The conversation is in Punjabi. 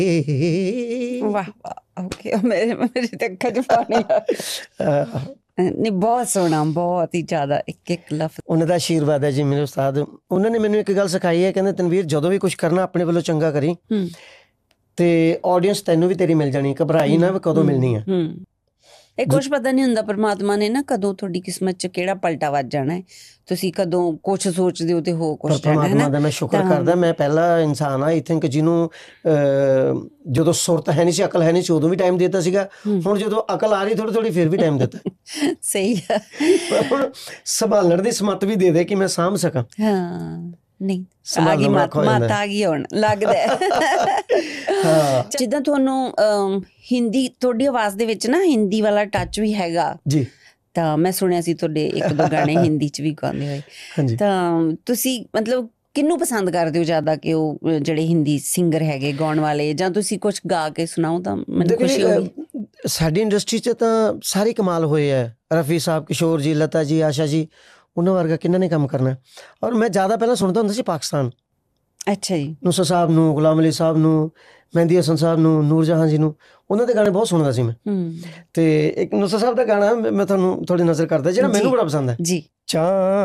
ਵਾਹ ਵਾਹ, ਓਕੇ, ਮੇਰੇ ਤੇ ਅੱਖਾਂ 'ਚ ਪਾਣੀ ਨਹੀਂ, ਬਹੁਤ ਸੋਹਣਾ, ਬਹੁਤ ਹੀ ਜ਼ਿਆਦਾ, ਇੱਕ ਇੱਕ ਲਫ਼ਜ਼। ਉਹਨਾਂ ਦਾ ਆਸ਼ੀਰਵਾਦ ਹੈ ਜੀ ਮੇਰੇ ਉਸਤਾਦ। ਉਹਨਾਂ ਨੇ ਮੈਨੂੰ ਇੱਕ ਗੱਲ ਸਿਖਾਈ ਹੈ, ਕਹਿੰਦੇ ਤਨਵੀਰ ਜਦੋਂ ਵੀ ਕੁਝ ਕਰਨਾ ਆਪਣੇ ਵੱਲੋਂ ਚੰਗਾ ਕਰੀ ਤੇ ਆਡੀਅנס ਤੈਨੂੰ ਵੀ ਤੇਰੀ ਮਿਲ ਜਾਣੀ, ਘਬਰਾਈ ਨਾ ਵੀ ਕਦੋਂ ਮਿਲਣੀ ਹੈ। ਇਹ ਕੁਛ ਪਤਾ ਨਹੀਂ ਹੁੰਦਾ ਪਰਮਾਤਮਾ ਨੇ ਨਾ ਕਦੋਂ ਤੁਹਾਡੀ ਕਿਸਮਤ 'ਚ ਕਿਹੜਾ ਪਲਟਾ ਵੱਜ ਜਾਣਾ ਹੈ, ਤੁਸੀਂ ਕਦੋਂ ਕੁਛ ਸੋਚਦੇ ਹੋ ਤੇ ਹੋ ਕੁਛ ਜਾਣਾ ਹੈ ਪਰਮਾਤਮਾ ਨਾ। ਦਾ ਮੈਂ ਸ਼ੁਕਰ ਕਰਦਾ, ਮੈਂ ਪਹਿਲਾ ਇਨਸਾਨ ਆਈ ਥਿੰਕ ਜਿਹਨੂੰ ਜਦੋਂ ਸੁਰਤ ਹੈ ਨਹੀਂ ਸੀ, ਅਕਲ ਹੈ ਨਹੀਂ ਸੀ, ਉਦੋਂ ਵੀ ਟਾਈਮ ਦਿੱਤਾ ਸੀਗਾ। ਹੁਣ ਜਦੋਂ ਅਕਲ ਆ ਰਹੀ ਥੋੜੀ ਥੋੜੀ ਫਿਰ ਵੀ ਟਾਈਮ ਦਿੱਤਾ। ਸਹੀ ਹੈ। ਹੁਣ ਸੰਭਾਲਣ ਦੀ ਸਮੱਤ ਵੀ ਦੇ ਦੇ ਕਿ ਮੈਂ ਸਾਂਭ ਸਕਾਂ। ਹਾਂ, ਨਹੀਂ ਆ ਗਈ ਸੰਭਾਲਣਾ ਔਖਾ ਹੋ ਜਾਂਦਾ। ਮਾਤਾ ਆ ਗਈ ਹੁਣ ਲੱਗਦਾ ਹਾਂ ਜਿੱਦਾਂ ਤੁਹਾਨੂੰ ਹਿੰਦੀ, ਤੁਹਾਡੀ ਆਵਾਜ਼ ਦੇ ਵਿੱਚ ਨਾ ਹਿੰਦੀ ਵਾਲਾ ਟੱਚ ਵੀ ਹੈਗਾ ਜੀ। ਤਾਂ ਮੈਂ ਸੁਣਿਆ ਸੀ ਤੁਹਾਡੇ ਇੱਕ ਦੋ ਗਾਣੇ ਹਿੰਦੀ 'ਚ ਵੀ ਗਾਉਂਦੇ ਹੋਏ। ਹਾਂਜੀ। ਤਾਂ ਤੁਸੀਂ ਮਤਲਬ ਕਿਹਨੂੰ ਪਸੰਦ ਕਰਦੇ ਹੋ ਜ਼ਿਆਦਾ, ਕਿ ਉਹ ਜਿਹੜੇ ਹਿੰਦੀ ਸਿੰਗਰ ਹੈਗੇ ਗਾਉਣ ਵਾਲੇ, ਜਾਂ ਤੁਸੀਂ ਕੁਛ ਗਾ ਕੇ ਸੁਣਾਓ ਤਾਂ ਮੈਨੂੰ ਖੁਸ਼ੀ ਹੋਊਗੀ। ਸਾਡੀ ਇੰਡਸਟਰੀ 'ਚ ਤਾਂ ਸਾਰੇ ਕਮਾਲ ਹੋਏ ਹੈ, ਰਫੀ ਸਾਹਿਬ, ਕਿਸ਼ੋਰ ਜੀ, ਲਤਾ ਜੀ, ਆਸ਼ਾ ਜੀ, ਉਹਨਾਂ ਵਰਗਾ ਕਿਹਨਾਂ ਨੇ ਕੰਮ ਕਰਨਾ। ਔਰ ਮੈਂ ਜ਼ਿਆਦਾ ਪਹਿਲਾਂ ਸੁਣਦਾ ਹੁੰਦਾ ਸੀ ਪਾਕਿਸਤਾਨ। ਅੱਛਾ ਜੀ। ਨੁਸਰਤ ਸਾਹਿਬ ਨੂੰ, ਗੁਲਾਮ ਅਲੀ ਸਾਹਿਬ ਨੂੰ, ਮਹਿੰਦੀ ਹਸਨ ਸਾਹਿਬ ਨੂੰ, ਨੂਰ ਜਹਾਂ ਜੀ ਨੂੰ, ਉਹਨਾਂ ਦੇ ਗਾਣੇ ਬਹੁਤ ਸੁਣਦਾ ਸੀ ਮੈਂ। ਤੇ ਇੱਕ ਨੁਸਰਤ ਸਾਹਿਬ ਦਾ ਗਾਣਾ ਮੈਂ ਤੁਹਾਨੂੰ ਥੋੜੀ ਨਜ਼ਰ ਕਰਦਾ, ਜਿਹੜਾ ਮੈਨੂੰ ਬੜਾ ਪਸੰਦ ਹੈ। ਜੀ। ਚਾਹ